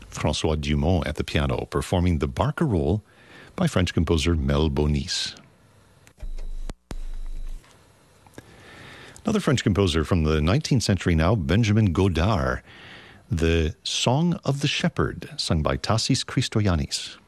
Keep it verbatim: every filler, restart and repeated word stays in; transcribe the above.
François Dumont at the piano, performing the Barcarolle by French composer Mel Bonis. Another French composer from the nineteenth century now, Benjamin Godard, the Song of the Shepherd, sung by Tassis Christoyanis.